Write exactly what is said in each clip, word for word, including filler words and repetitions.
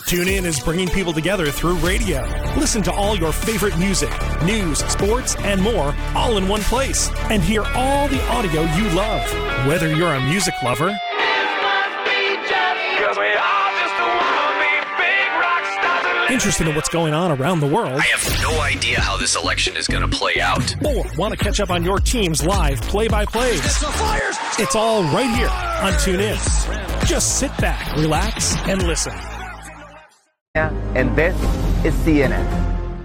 TuneIn is bringing people together through radio. Listen to all your favorite music, news, sports, and more all in one place. And hear all the audio you love. Whether you're a music lover, interested in what's going on around the world, I have no idea how this election is going to play out, or want to catch up on your team's live play-by-plays, it's all right here on TuneIn. Just sit back, relax, and listen. And this is C N N.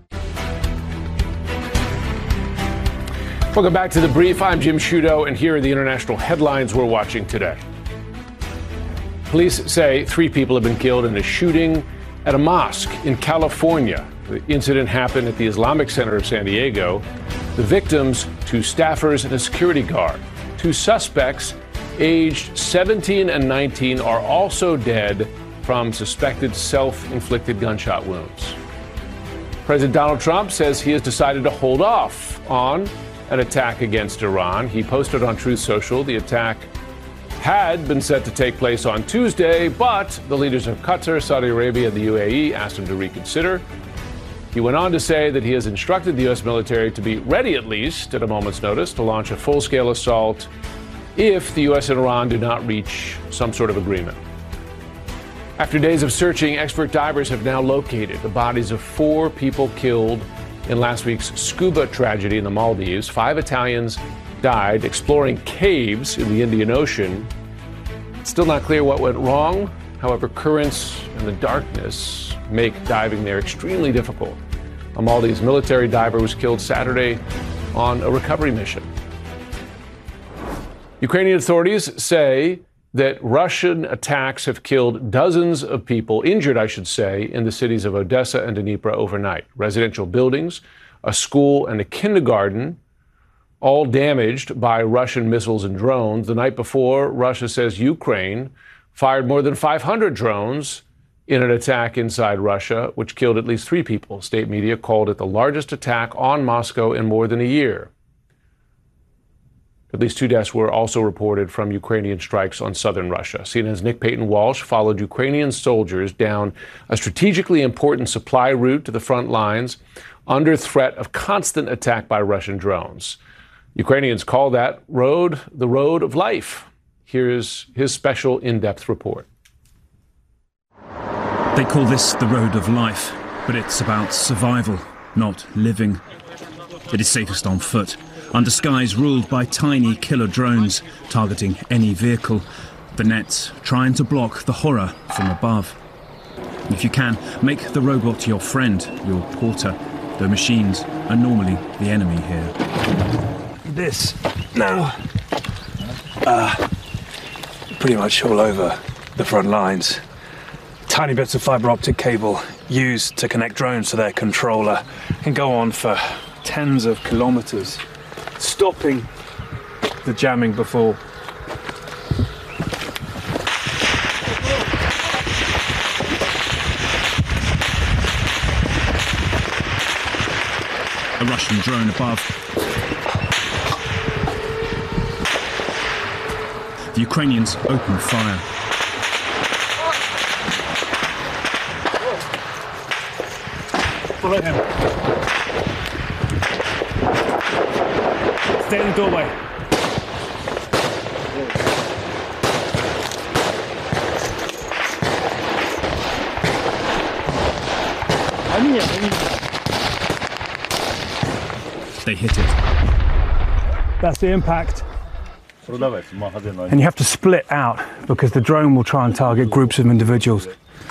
Welcome back to The Brief. I'm Jim Sciutto, and here are the international headlines we're watching today. Police say three people have been killed in a shooting at a mosque in California. The incident happened at the Islamic Center of San Diego. The victims, two staffers and a security guard. Two suspects, aged seventeen and nineteen, are also dead from suspected self-inflicted gunshot wounds. President Donald Trump says he has decided to hold off on an attack against Iran. He posted on Truth Social the attack had been set to take place on Tuesday, but the leaders of Qatar, Saudi Arabia, and the U A E asked him to reconsider. He went on to say that he has instructed the U S military to be ready, at least at a moment's notice, to launch a full-scale assault if the U S and Iran do not reach some sort of agreement. After days of searching, expert divers have now located the bodies of four people killed in last week's scuba tragedy in the Maldives. Five Italians died exploring caves in the Indian Ocean. It's still not clear what went wrong. However, currents and the darkness make diving there extremely difficult. A Maldives military diver was killed Saturday on a recovery mission. Ukrainian authorities say that Russian attacks have killed dozens of people, injured, I should say, in the cities of Odessa and Dnipro overnight. Residential buildings, a school, and a kindergarten, all damaged by Russian missiles and drones. The night before, Russia says Ukraine fired more than five hundred drones in an attack inside Russia, which killed at least three people. State media called it the largest attack on Moscow in more than a year. At least two deaths were also reported from Ukrainian strikes on southern Russia. C N N's Nick Payton-Walsh followed Ukrainian soldiers down a strategically important supply route to the front lines under threat of constant attack by Russian drones. Ukrainians call that road the road of life. Here's his special in-depth report. They call this the road of life, but it's about survival, not living. It is safest on foot, under skies ruled by tiny killer drones targeting any vehicle, the nets trying to block the horror from above. If you can, make the robot your friend, your porter, though machines are normally the enemy here. This now, uh, pretty much all over the front lines. Tiny bits of fibre optic cable used to connect drones to their controller can go on for tens of kilometres, stopping the jamming before. A Russian drone above. The Ukrainians open fire. Follow him. Stay in the doorway. They hit it. That's the impact. And you have to split out because the drone will try and target groups of individuals.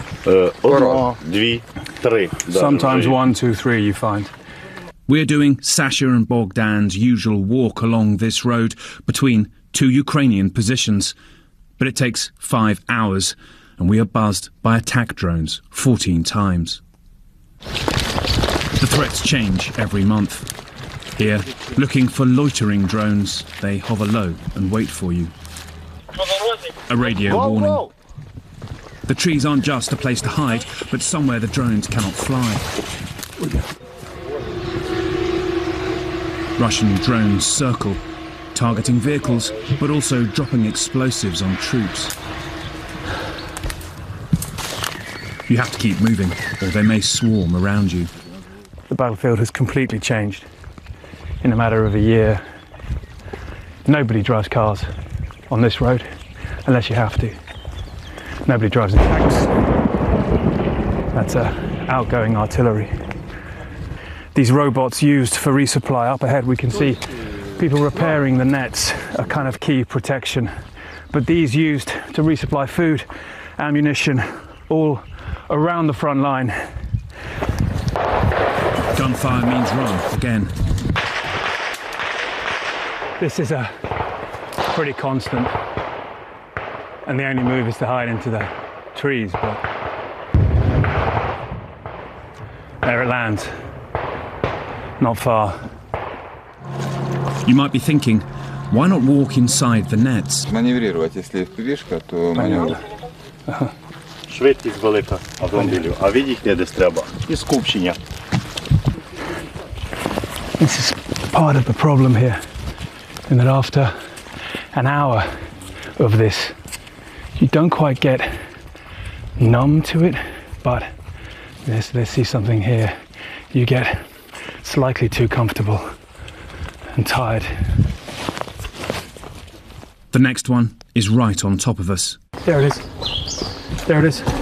Sometimes one, two, three, you find. We're doing Sasha and Bogdan's usual walk along this road between two Ukrainian positions. But it takes five hours, and we are buzzed by attack drones fourteen times. The threats change every month. Here, looking for loitering drones, they hover low and wait for you. A radio whoa, warning. Whoa. The trees aren't just a place to hide, but somewhere the drones cannot fly. Russian drones circle, targeting vehicles, but also dropping explosives on troops. You have to keep moving, or they may swarm around you. The battlefield has completely changed in a matter of a year. Nobody drives cars on this road unless you have to. Nobody drives in tanks. That's uh, outgoing artillery. These robots used for resupply. Up ahead we can see people repairing the nets, a kind of key protection. But these used to resupply food, ammunition, all around the front line. Gunfire means run again. This is a pretty constant, and the only move is to hide into the trees, but there it lands. Not far. You might be thinking, why not walk inside the nets? Маневрировать, если впивишка, то маневр. Швидкість велика автомобілів, а відійти десь треба. І скупчення. This is part of the problem here, in that after an hour of this, you don't quite get numb to it, but let's, let's see something here. You get slightly too comfortable and tired. The next one is right on top of us. There it is. There it is.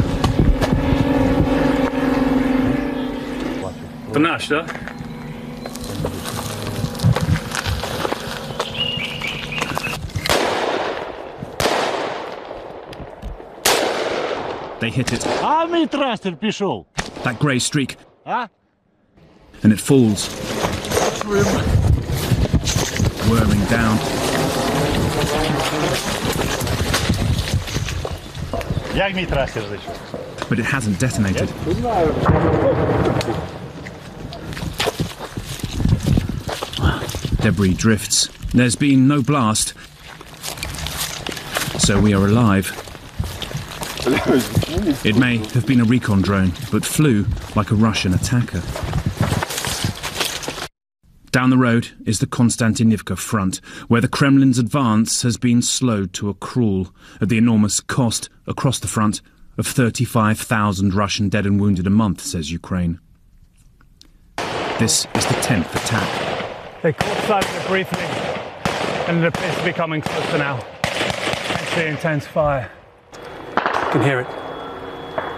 The Nashta. They hit it. А мій трастер пішов. That grey streak. А? And it falls. Whirling down. Як мій трастер зайшов? But it hasn't detonated. Debris drifts. There's been no blast. So we are alive. It may have been a recon drone, but flew like a Russian attacker. Down the road is the Konstantinivka front, where the Kremlin's advance has been slowed to a crawl at the enormous cost, across the front, of thirty-five thousand Russian dead and wounded a month, says Ukraine. This is the tenth attack. They caught sight of it briefly, and it appears to be coming closer now. It's the intense fire. You can hear it.